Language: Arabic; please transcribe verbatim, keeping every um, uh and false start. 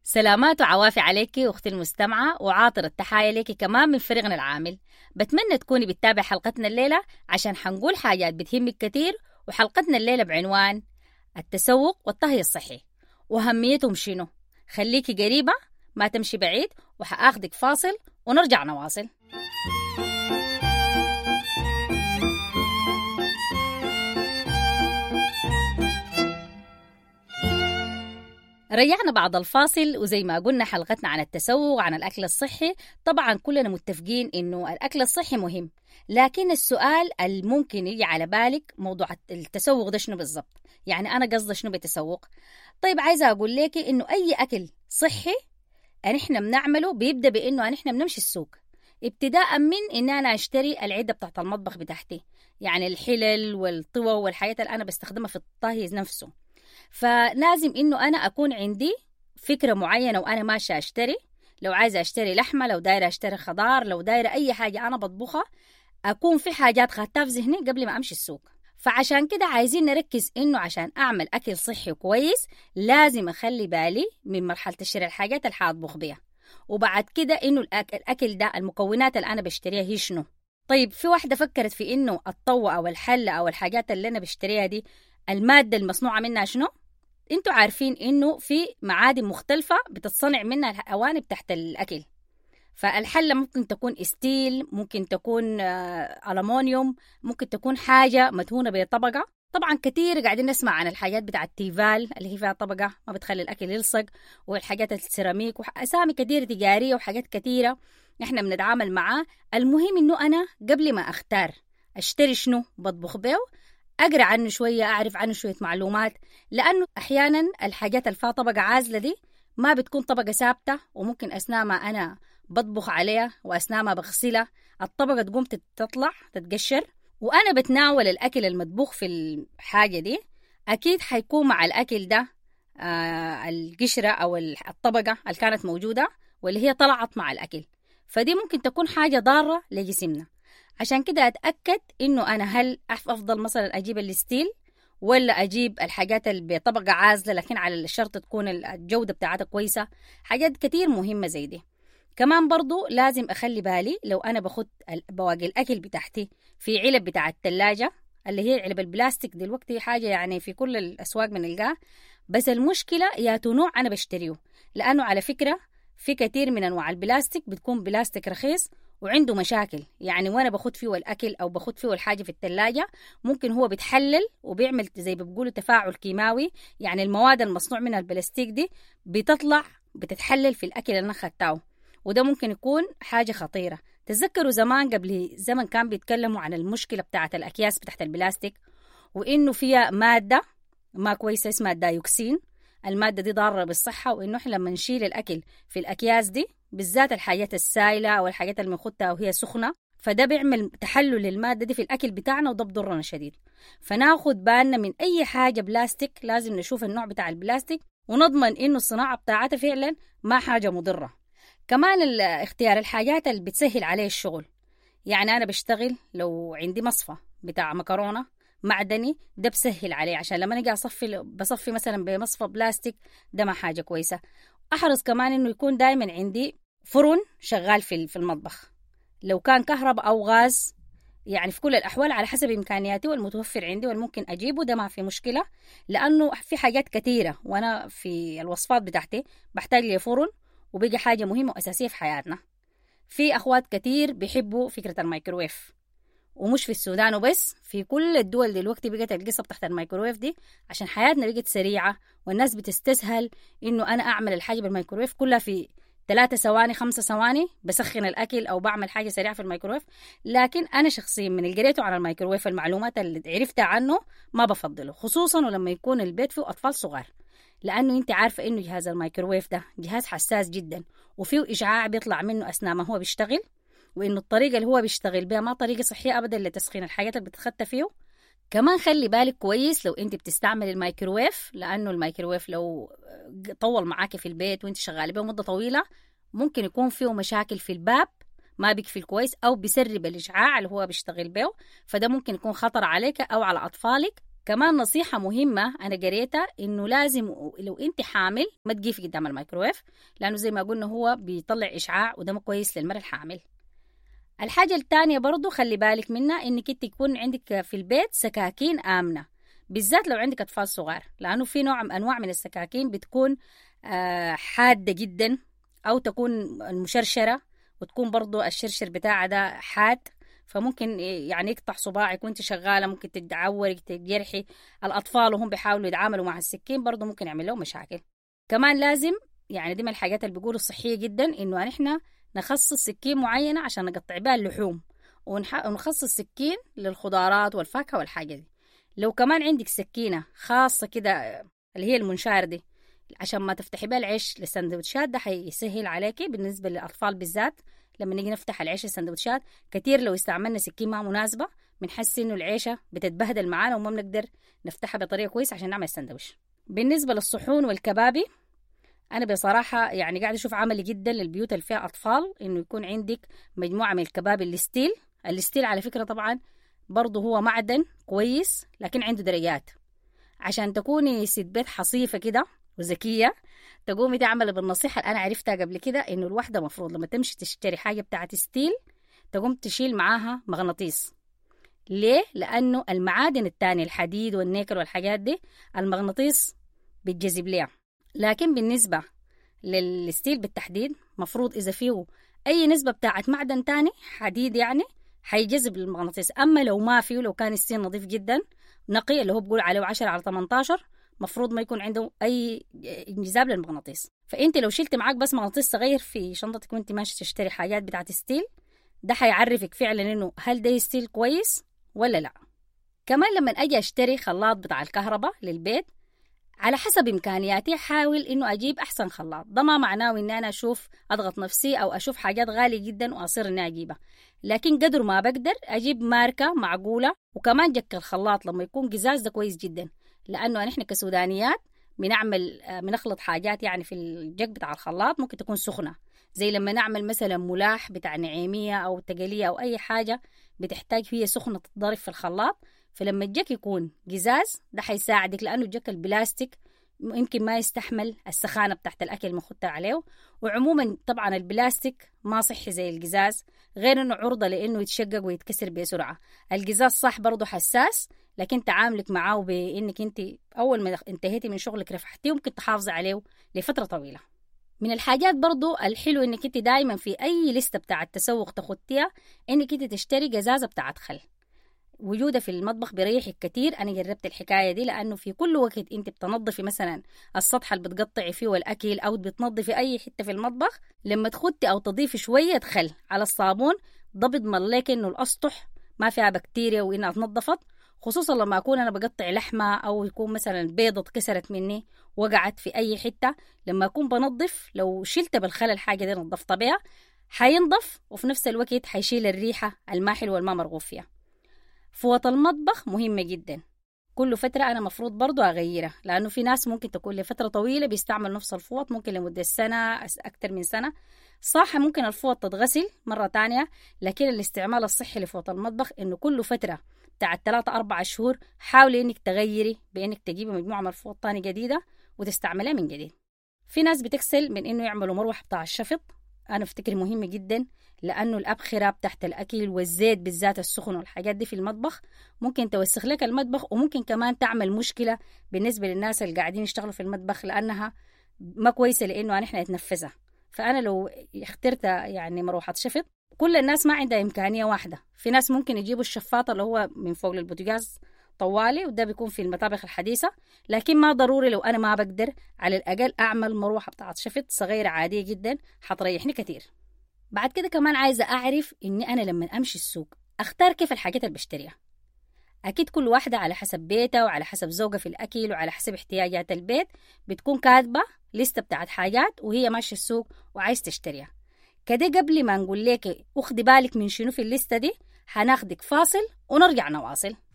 سلامات وعوافي عليكي أختي المستمعة، وعاطر التحايا ليكي كمان من فريقنا العامل. بتمنى تكوني بتتابع حلقتنا الليلة عشان حنقول حاجات بتهمك كتير، وحلقتنا الليلة بعنوان التسوق والطهي الصحي وأهميتهم شنو. خليكي قريبة، ما تمشي بعيد، وحأخدك فاصل ونرجع نواصل. رجعنا بعد الفاصل، وزي ما قلنا حلقتنا عن التسوق وعن الأكل الصحي. طبعا كلنا متفقين إنه الأكل الصحي مهم، لكن السؤال الممكن يجي على بالك موضوع التسوق ده شنو بالضبط؟ يعني أنا قصدي شنو بتسوق؟ طيب عايزة أقول لك إنه أي أكل صحي نحن بنعمله بيبدأ بإنه نحن بنمشي السوق، ابتداء من إن أنا أشتري العدة بتاعت المطبخ بتاعتي، يعني الحلل والطوى والحياة اللي أنا بستخدمها في الطهي نفسه. فلازم إنه أنا أكون عندي فكرة معينة وأنا ماشية أشتري. لو عايزة أشتري لحمة، لو دايرة أشتري خضار، لو دايرة أي حاجة أنا بطبخها، أكون في حاجات خدتها في ذهني قبل ما أمشي السوق. فعشان كده عايزين نركز إنه عشان أعمل أكل صحي كويس لازم أخلي بالي من مرحلة تشتري الحاجات اللي حاطبخ بيها، وبعد كده إنه الأكل ده المكونات اللي أنا بشتريها هي شنو. طيب في واحدة فكرت في إنه الطوة أو الحلة أو الحاجات اللي أنا بشتريها دي المادة المصنوعة منها شنو؟ انتوا عارفين انه في معادن مختلفة بتتصنع منها الأواني تحت الأكل. فالحلة ممكن تكون ستيل، ممكن تكون آه ألمونيوم، ممكن تكون حاجة مدهونة بطبقة. طبعا كتير قاعدين نسمع عن الحاجات بتاعة تيفال اللي هي فيها طبقة ما بتخلي الأكل يلصق، والحاجات السيراميك وأسامي كتير تجارية وحاجات كتيرة نحن بنتعامل معاه. المهم انه أنا قبل ما أختار أشتري شنو بطبخ بيه أقرأ عنه شوية، أعرف عنه شوية معلومات، لأنه أحياناً الحاجات اللي فيها طبقة عازلة دي ما بتكون طبقة ثابتة، وممكن أثناء ما أنا بطبخ عليها وأثناء ما بغسلها الطبقة تقوم تطلع تتقشر، وأنا بتناول الأكل المطبوخ في الحاجة دي أكيد حيكون مع الأكل ده آه القشرة أو الطبقة اللي كانت موجودة واللي هي طلعت مع الأكل، فدي ممكن تكون حاجة ضارة لجسمنا. عشان كده أتأكد إنه أنا هل أفضل مثلا أجيب الستيل ولا أجيب الحاجات اللي بطبقة عازلة لكن على الشرط تكون الجودة بتاعتها كويسة. حاجات كتير مهمة زي دي. كمان برضو لازم أخلي بالي لو أنا بخد بواقي الأكل بتاعتي في علب بتاع التلاجة اللي هي علب البلاستيك، دلوقتي حاجة يعني في كل الأسواق بنلقاها، بس المشكلة يا نوع أنا بشتريه، لأنه على فكرة في كتير من أنواع البلاستيك بتكون بلاستيك رخيص وعنده مشاكل. يعني وانا باخد فيه الأكل أو باخد فيه الحاجة في التلاجة ممكن هو بيتحلل وبيعمل زي بيقولوا تفاعل كيماوي، يعني المواد المصنوع منها البلاستيك دي بتطلع بتتحلل في الأكل اللي أنا خدتاه، وده ممكن يكون حاجة خطيرة. تذكروا زمان قبل زمن كان بيتكلموا عن المشكلة بتاعة الأكياس بتاعت البلاستيك، وإنه فيها مادة ما كويسة اسمها الدايوكسين. المادة دي ضارة بالصحة، وإنه إحنا لما نشيل الأكل في الأكياس دي بالذات الحاجات السائلة أو الحاجات اللي بنخدها وهي سخنة، فده بيعمل تحلل للمادة دي في الأكل بتاعنا، وده بضرنا شديد. فناخد بالنا من أي حاجة بلاستيك، لازم نشوف النوع بتاع البلاستيك ونضمن إنه الصناعة بتاعتها فعلا ما حاجة مضرة. كمان اختيار الحاجات اللي بتسهل عليه الشغل، يعني أنا بشتغل لو عندي مصفى بتاع مكرونة معدني ده بسهل عليه، عشان لما نجي أصفي بصفي مثلا بمصفى بلاستيك ده ما حاجة كويسة. أحرص كمان إنه يكون دايما عندي فرن شغال في في المطبخ، لو كان كهرباء أو غاز، يعني في كل الأحوال على حسب إمكانياتي والمتوفر عندي والممكن أجيبه ده ما في مشكلة، لأنه في حاجات كتيرة وأنا في الوصفات بتاعتي بحتاج لي فرن، وبيجي حاجة مهمة وأساسية في حياتنا. في أخوات كتير بيحبوا فكرة الميكروويف، ومش في السودان وبس، في كل الدول دلوقتي بقت القصة تحت الميكروويف دي، عشان حياتنا بقت سريعة والناس بتستسهل إنه أنا أعمل الحاجة بالميكروويف كلها في ثلاثة ثواني خمسة ثواني، بسخن الأكل أو بعمل حاجة سريعة في الميكروويف. لكن أنا شخصيا من اللي قريته عن الميكروويف المعلومات اللي عرفتها عنه ما بفضله، خصوصا ولما يكون البيت فيه أطفال صغار، لأنه أنت عارفة إنه جهاز الميكروويف ده جهاز حساس جدا، وفيه إشعاع بيطلع منه أثناء ما هو بيشتغل، وإنه الطريقة اللي هو بيشتغل بها ما طريقة صحية أبدا لتسخين الحاجات اللي بتتخطى فيه. كمان خلي بالك كويس لو أنت بتستعمل الميكروويف، لأنه الميكروويف لو طول معاك في البيت وأنت شغالة به مدة طويلة ممكن يكون فيه مشاكل في الباب ما بيقفل كويس أو بيسرب الإشعاع اللي هو بيشتغل به، فده ممكن يكون خطر عليك أو على أطفالك كمان نصيحة مهمة أنا قريتها إنه لازم لو أنت حامل ما تجيفي قدام الميكروويف، لأنه زي ما قلنا هو بيطلع إشعاع وده ما كويس للمرأة الحامل. الحاجة التانية برضو خلي بالك منها إنك أنت يكون عندك في البيت سكاكين آمنة، بالذات لو عندك أطفال صغار، لأنه في نوع أنواع من السكاكين بتكون آه حادة جدا أو تكون المشرشرة وتكون برضو الشرشر بتاعها ده حاد، فممكن يعني يقطع صباعك وانت شغالة، ممكن تتعورك تجرحي الأطفال وهم بيحاولوا يتعاملوا مع السكين، برضو ممكن يعمل لهم مشاكل. كمان لازم يعني دي من الحاجات اللي بيقولوا الصحية جدا إنه نحن نخصص سكين معينة عشان نقطع بها اللحوم، ونخصص سكين للخضارات والفاكهة والحاجة دي. لو كمان عندك سكينة خاصة كده اللي هي المنشار دي عشان ما تفتحي بها العيش للسندوتشات، ده حيسهل عليكي بالنسبة للأطفال بالذات. لما نيجي نفتح العيش السندوتشات كتير لو استعملنا سكين ما مناسبة بنحس إنه العيشة بتتبهدل معانا وما بنقدر نفتحها بطريقة كويس عشان نعمل السندوتش. بالنسبة للصحون والكبابي أنا بصراحة يعني قاعد أشوف عملي جدا للبيوت اللي فيها أطفال إنه يكون عندك مجموعة من الكباب الستيل. الستيل على فكرة طبعا برضه هو معدن كويس لكن عنده درجات، عشان تكوني ست بيت حصيفة كده وذكية تقومي تعمل بالنصيحة اللي أنا عرفتها قبل كده، إنه الواحدة مفروض لما تمشي تشتري حاجة بتاعت ستيل تقوم تشيل معاها مغناطيس. ليه؟ لأنه المعادن التانية الحديد والنيكل والحاجات دي المغناطيس بتجذب ليها، لكن بالنسبة للستيل بالتحديد مفروض إذا فيه أي نسبة بتاعت معدن تاني حديد يعني حيجذب المغناطيس. أما لو ما فيه، لو كان الستيل نظيف جدا نقي اللي هو بقول عليه عشرة على ثمانية عشر مفروض ما يكون عنده أي انجذاب للمغناطيس. فأنت لو شلت معاك بس مغناطيس صغير في شنطتك وانت ماشي تشتري حاجات بتاعت ستيل ده حيعرفك فعلا إنه هل ده ستيل كويس ولا لا. كمان لما أجي أشتري خلاط بتاع الكهرباء للبيت على حسب إمكانياتي حاول إنه أجيب أحسن خلاط. ده ما معناه إني أنا أشوف أضغط نفسي أو أشوف حاجات غالية جدا وأصير إني أجيبها، لكن قدر ما بقدر أجيب ماركة معقولة. وكمان جك الخلاط لما يكون قزاز ده كويس جدا، لأنه نحن كسودانيات بنعمل بنخلط حاجات يعني في الجك بتاع الخلاط ممكن تكون سخنة، زي لما نعمل مثلا ملاح بتاع نعيمية أو تقلية أو أي حاجة بتحتاج هي سخنة تتضرب في الخلاط. فلما الجك يكون قزاز ده حيساعدك، لأنه الجك البلاستيك يمكن ما يستحمل السخانة بتاعت الأكل المخطر عليه. وعموما طبعا البلاستيك ما صحي زي القزاز، غير أنه عرضة لأنه يتشقق ويتكسر بسرعة. القزاز صح برضو حساس، لكن تعاملك معاه بأنك انت أول ما انتهيتي من شغلك رفحتيه وممكن تحافظي عليه لفترة طويلة. من الحاجات برضو الحلو انك انت دايما في أي لستة بتاعت تسوق تخطيها انك انت تشتري قزازة بتاعت خل. وجودة في المطبخ بريحك كتير. أنا جربت الحكاية دي، لأنه في كل وقت أنت بتنظفي مثلا السطح اللي بتقطعي فيه والأكل أو بتنظفي أي حتة في المطبخ، لما تخدي أو تضيفي شوية خل على الصابون ده بيضمن لك إنه الأسطح ما فيها بكتيريا وإنها اتنظفت. خصوصا لما أكون أنا بقطع لحمة أو يكون مثلا بيضة اتكسرت مني وقعت في أي حتة، لما أكون بنظف لو شلت بالخل الحاجة دي نظفتها بها حينضف، وفي نفس الوقت حيشيل الريحة الماحل والما مرغوب فيها. فوط المطبخ مهمة جدا، كل فترة أنا مفروض برضو أغيرها، لأنه في ناس ممكن تكون لفترة طويلة بيستعمل نفس الفوط ممكن لمدة سنة أكتر من سنة. صح ممكن الفوط تتغسل مرة تانية، لكن الاستعمال الصحي لفوط المطبخ إنه كل فترة بتاعت ثلاثة أربعة شهور حاولي إنك تغيري بإنك تجيبي مجموعة من الفوط تاني جديدة وتستعملها من جديد. في ناس بتكسل من إنه يعملوا مروح بتاع الشفط، أنا أفتكر مهم جدا، لأنه الأبخرة بتاعت الأكل والزيت بالذات السخن والحاجات دي في المطبخ ممكن توسخ لك المطبخ، وممكن كمان تعمل مشكلة بالنسبة للناس اللي قاعدين يشتغلوا في المطبخ لأنها ما كويسة لأنه نحن نتنفسها. فأنا لو اخترت يعني مروحة شفط، كل الناس ما عندها إمكانية واحدة. في ناس ممكن يجيبوا الشفاطة اللي هو من فوق البوتاجاز طوالي، وده بيكون في المطابخ الحديثة، لكن ما ضروري لو أنا ما بقدر على الأقل أعمل مروحة بتاعت شفط صغيرة عادية جدا حتريحني كتير. بعد كده كمان عايزة أعرف إني أنا لما أمشي السوق أختار كيف الحاجات اللي بشتريها. أكيد كل واحدة على حسب بيتها وعلى حسب ذوقها في الأكل وعلى حسب احتياجات البيت بتكون كاتبة لستة بتاعت حاجات وهي ماشية السوق وعايز تشتريها. كده قبل ما نقول لك أخدي بالك من شنو في الليستة دي، هناخدك فاصل ونرجع نواصل.